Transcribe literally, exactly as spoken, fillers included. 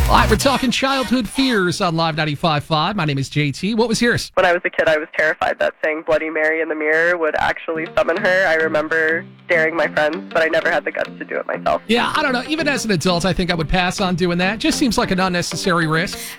All right, we're talking childhood fears on Live ninety-five point five. My name is J T. What was yours? When I was a kid, I was terrified that saying Bloody Mary in the mirror would actually summon her. I remember daring my friends, but I never had the guts to do it myself. Yeah, I don't know. Even as an adult, I think I would pass on doing that. Just seems like an unnecessary risk.